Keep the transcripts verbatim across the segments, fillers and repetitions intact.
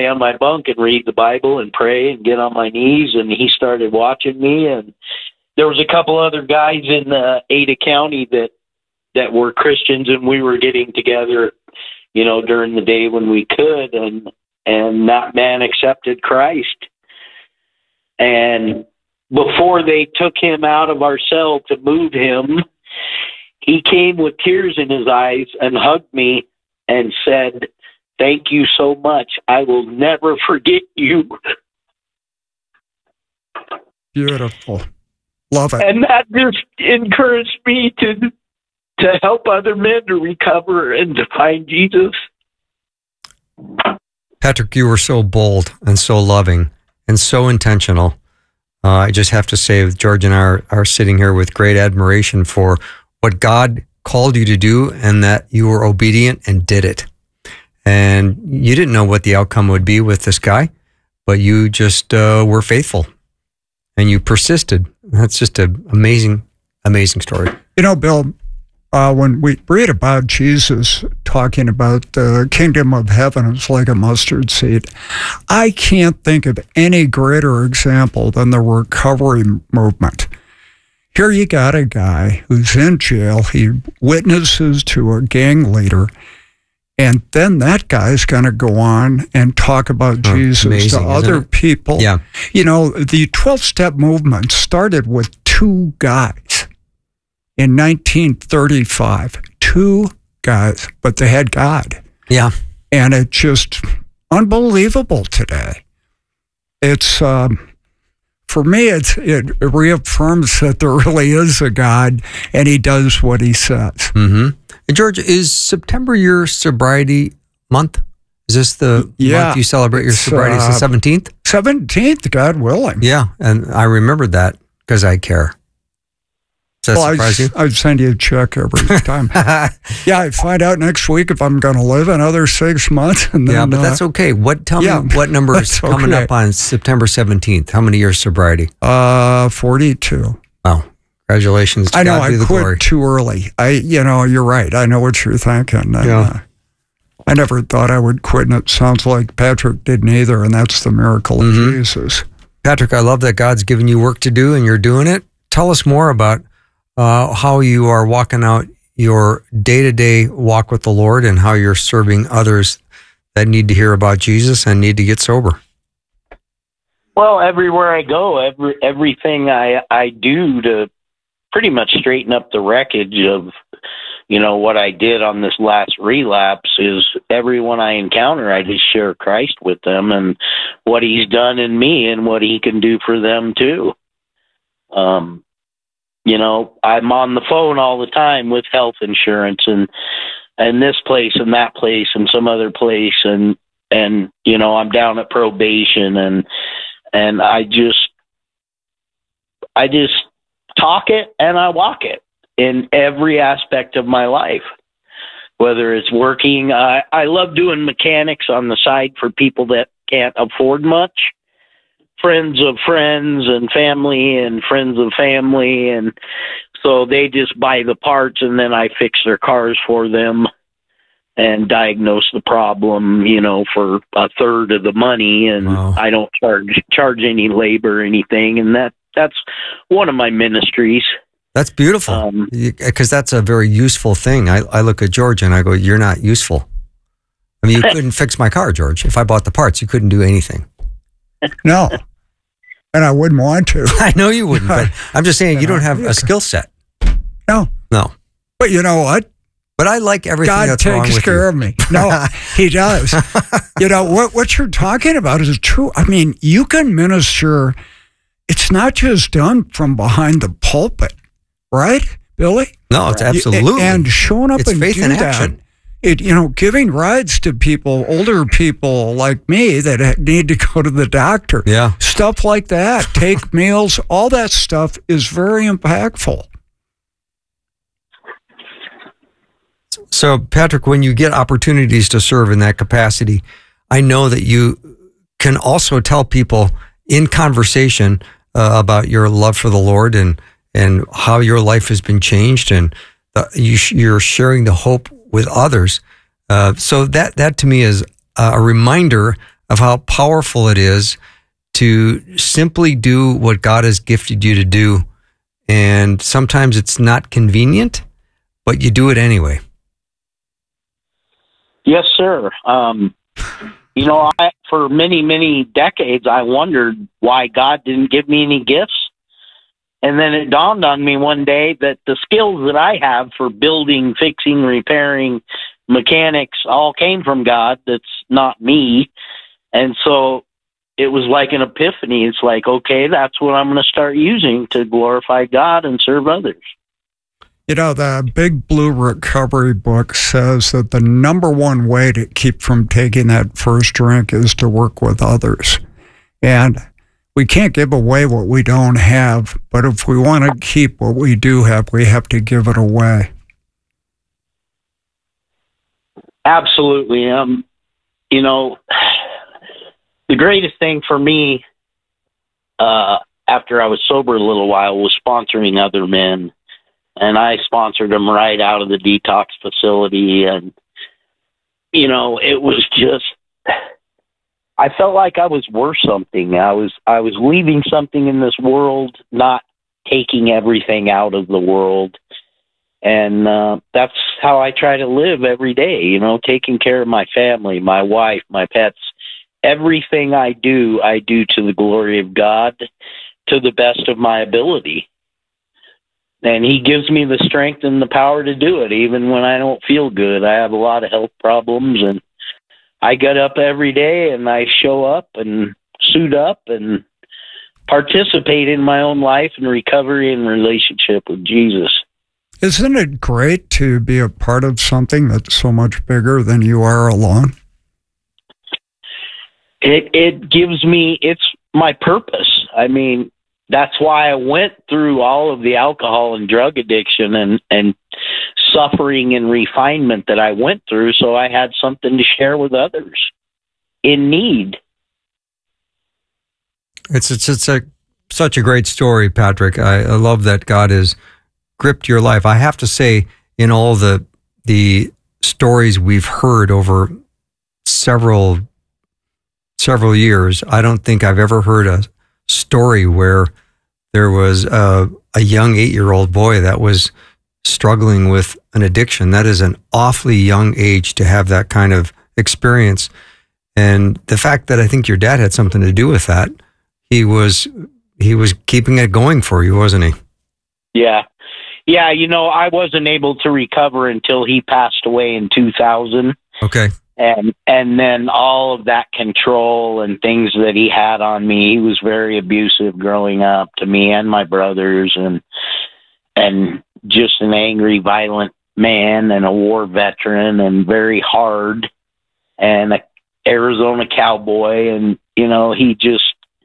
on my bunk and read the Bible and pray and get on my knees, and he started watching me. And there was a couple other guys in uh, Ada County that that were Christians, and we were getting together, you know, during the day when we could, and and that man accepted Christ. And before they took him out of our cell to move him, he came with tears in his eyes and hugged me and said, "Thank you so much. I will never forget you." Beautiful. Love it. And that just encouraged me to to help other men to recover and to find Jesus. Patrick, you were so bold and so loving and so intentional. Uh, I just have to say, George and I are, are sitting here with great admiration for what God called you to do, and that you were obedient and did it. And you didn't know what the outcome would be with this guy, but you just uh, were faithful and you persisted. That's just an amazing, amazing story. You know, Bill, uh, when we read about Jesus talking about the kingdom of heaven, it's like a mustard seed. I can't think of any greater example than the recovery movement. Here you got a guy who's in jail. He witnesses to a gang leader, and then that guy's going to go on and talk about oh, Jesus amazing, to other it? people. Yeah. You know, the twelve-step movement started with two guys in nineteen thirty-five. Two guys, but they had God. Yeah. And it's just unbelievable today. It's, um, for me, it's, it reaffirms that there really is a God, and he does what he says. Mm-hmm. And George, is September your sobriety month? Is this the yeah, month you celebrate your sobriety? It's the seventeenth? seventeenth, God willing. Yeah, and I remembered that because I care. Does that well, surprise I, you? I'd send you a check every time. Yeah, I find out next week if I'm going to live another six months. And then, yeah, but uh, that's okay. What? Tell yeah, me what number is coming okay. up on September seventeenth? How many years sobriety? Uh, forty-two. Oh, congratulations. To I know God I be the quit glory. too early. I, you know, you're right. I know what you're thinking. And, yeah. uh, I never thought I would quit, and it sounds like Patrick didn't either, and that's the miracle of Mm-hmm. Jesus. Patrick, I love that God's given you work to do and you're doing it. Tell us more about uh, how you are walking out your day-to-day walk with the Lord and how you're serving others that need to hear about Jesus and need to get sober. Well, everywhere I go, every everything I I do to pretty much straighten up the wreckage of, you know, what I did on this last relapse is everyone I encounter, I just share Christ with them and what he's done in me and what he can do for them too. Um, you know, I'm on the phone all the time with health insurance and, and this place and that place and some other place. And, and, you know, I'm down at probation and, and I just, I just talk it and I walk it in every aspect of my life, whether it's working. I, I love doing mechanics on the side for people that can't afford much, friends of friends and family and friends of family. And so they just buy the parts and then I fix their cars for them and diagnose the problem, you know, for a third of the money. And Wow. I don't charge, charge any labor or anything. And that, that's one of my ministries. That's beautiful because um, that's a very useful thing. I, I look at George and I go, you're not useful. I mean, you couldn't fix my car, George. If I bought the parts, you couldn't do anything. No. And I wouldn't want to. I know you wouldn't, but I'm just saying you don't have a skill set. No. No. But you know what? But I like everything God that's wrong takes with care you. of me. No, he does. You know, what, what you're talking about is true. I mean, you can minister. It's not just done from behind the pulpit, right, Billy? No, it's absolutely. And showing up it's and faith do in that. action. It, you know, giving rides to people, older people like me that need to go to the doctor. Yeah. Stuff like that. Take meals. All that stuff is very impactful. So, Patrick, when you get opportunities to serve in that capacity, I know that you can also tell people in conversation uh, about your love for the Lord and and how your life has been changed, and uh, you sh- you're sharing the hope with others. Uh, so that that to me is a reminder of how powerful it is to simply do what God has gifted you to do. And sometimes it's not convenient, but you do it anyway. Yes, sir. Um, you know, I, for many, many decades, I wondered why God didn't give me any gifts. And then it dawned on me one day that the skills that I have for building, fixing, repairing, mechanics all came from God. That's not me. And so it was like an epiphany. It's like, okay, that's what I'm going to start using to glorify God and serve others. You know, the Big Blue Recovery book says that the number one way to keep from taking that first drink is to work with others. And we can't give away what we don't have, but if we want to keep what we do have, we have to give it away. Absolutely. Um, you know, the greatest thing for me uh, after I was sober a little while was sponsoring other men. And I sponsored them right out of the detox facility. And, you know, it was just, I felt like I was worth something. I was, I was leaving something in this world, not taking everything out of the world. And uh, that's how I try to live every day, you know, taking care of my family, my wife, my pets. Everything I do, I do to the glory of God, to the best of my ability. And he gives me the strength and the power to do it, even when I don't feel good. I have a lot of health problems, and I get up every day and I show up and suit up and participate in my own life and recovery and relationship with Jesus. Isn't it great to be a part of something that's so much bigger than you are alone? It it gives me, it's my purpose. I mean, that's why I went through all of the alcohol and drug addiction and, and suffering and refinement that I went through, so I had something to share with others in need. It's it's it's a such a great story, Patrick. I, I love that God has gripped your life. I have to say, in all the the stories we've heard over several several years, I don't think I've ever heard a story where there was a, a young eight-year-old boy that was struggling with an addiction. That is an awfully young age to have that kind of experience. And the fact that I think your dad had something to do with that, he was he was keeping it going for you, wasn't he? Yeah. Yeah, you know, I wasn't able to recover until he passed away in two thousand. Okay. And and then all of that control and things that he had on me, he was very abusive growing up to me and my brothers, and and just an angry, violent man and a war veteran and very hard and a Arizona cowboy. And, you know, he just,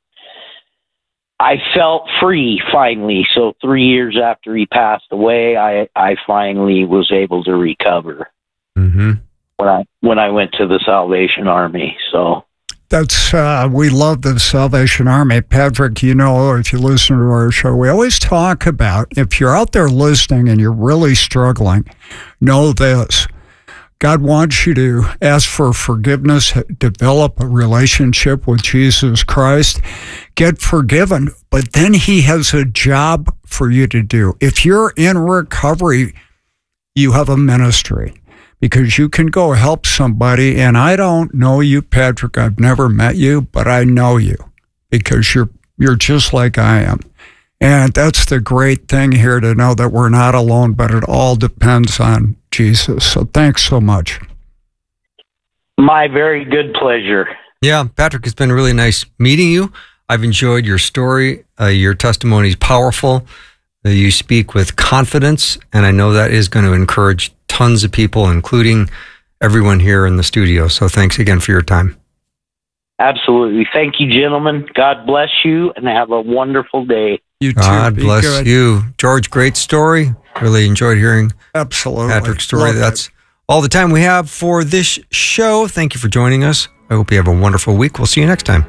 I felt free finally. So three years after he passed away, I, I finally was able to recover. Mm-hmm. When I when I went to the Salvation Army. So that's uh, we love the Salvation Army. Patrick, you know, if you listen to our show, we always talk about, if you're out there listening and you're really struggling, know this. God wants you to ask for forgiveness, develop a relationship with Jesus Christ, get forgiven, but then he has a job for you to do. If you're in recovery, you have a ministry. Because you can go help somebody, and I don't know you, Patrick. I've never met you, but I know you because you're you're just like I am. And that's the great thing here, to know that we're not alone, but it all depends on Jesus. So thanks so much. My very good pleasure. Yeah, Patrick, it's been really nice meeting you. I've enjoyed your story. Uh, your testimony is powerful. Uh, you speak with confidence, and I know that is going to encourage tons of people, including everyone here in the studio. So thanks again for your time. Absolutely. Thank you, gentlemen. God bless you, and have a wonderful day. You too. God Be bless good. you. George, great story. Really enjoyed hearing Absolutely. Patrick's story. Love That's it. all the time we have for this show. Thank you for joining us. I hope you have a wonderful week. We'll see you next time.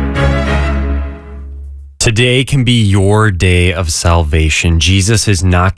Today can be your day of salvation. Jesus is knocking